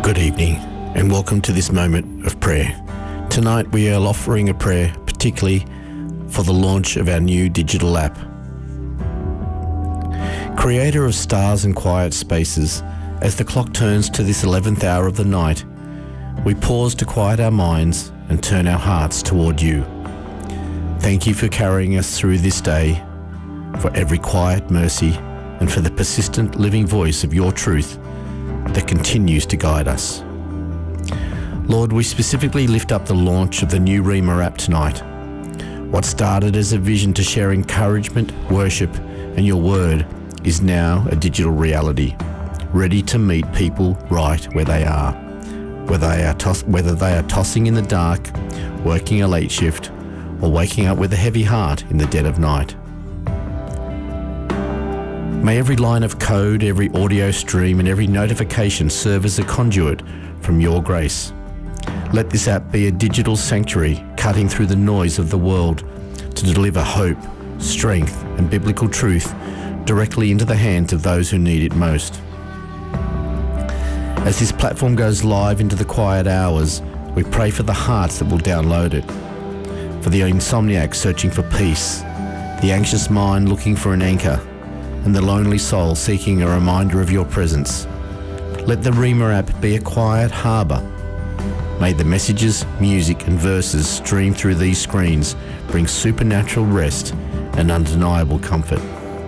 Good evening and welcome to this moment of prayer. Tonight we are offering a prayer particularly for the launch of our new digital app. Creator of stars and quiet spaces, as the clock turns to this 11th hour of the night, we pause to quiet our minds and turn our hearts toward you. Thank you for carrying us through this day, for every quiet mercy and for the persistent living voice of your truth that continues to guide us. Lord, we specifically lift up the launch of the new Rhema app tonight. What started as a vision to share encouragement, worship and your word is now a digital reality, ready to meet people right where they are. Whether they are tossing in the dark, working a late shift, or waking up with a heavy heart in the dead of night. May every line of code, every audio stream and every notification serve as a conduit from your grace. Let this app be a digital sanctuary cutting through the noise of the world to deliver hope, strength and biblical truth directly into the hands of those who need it most. As this platform goes live into the quiet hours, we pray for the hearts that will download it, for the insomniac searching for peace, the anxious mind looking for an anchor, and the lonely soul seeking a reminder of your presence. Let the Rhema app be a quiet harbour. May the messages, music and verses stream through these screens bring supernatural rest and undeniable comfort.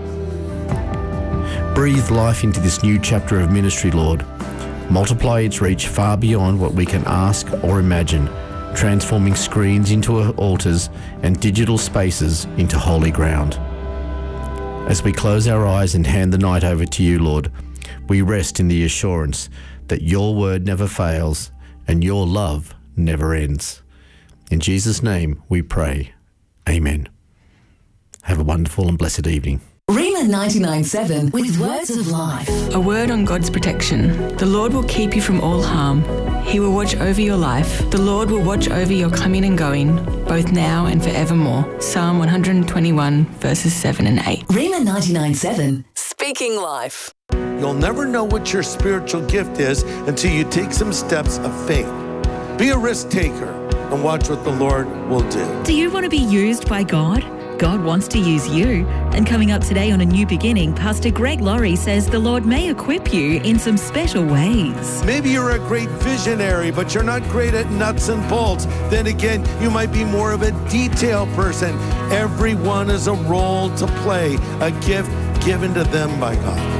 Breathe life into this new chapter of ministry, Lord. Multiply its reach far beyond what we can ask or imagine, transforming screens into altars and digital spaces into holy ground. As we close our eyes and hand the night over to you, Lord, we rest in the assurance that your word never fails and your love never ends. In Jesus' name we pray. Amen. Have a wonderful and blessed evening. Rhema 99.7 with words of life. A word on God's protection. The Lord will keep you from all harm. He will watch over your life. The Lord will watch over your coming and going, both now and forevermore. Psalm 121 verses 7 and 8. Rhema 99.7, speaking life. You'll never know what your spiritual gift is until you take some steps of faith. Be a risk taker and watch what the Lord will do. Do you want to be used by God? God wants to use you. And coming up today on A New Beginning, Pastor Greg Laurie says the Lord may equip you in some special ways. Maybe you're a great visionary, but you're not great at nuts and bolts. Then again, you might be more of a detail person. Everyone has a role to play, a gift given to them by God.